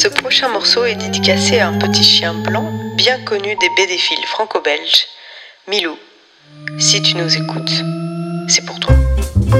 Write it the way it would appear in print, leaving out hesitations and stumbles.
Ce prochain morceau est dédicacé à un petit chien blanc bien connu des BD-Philes franco-belges, Milou. Si tu nous écoutes, c'est pour toi.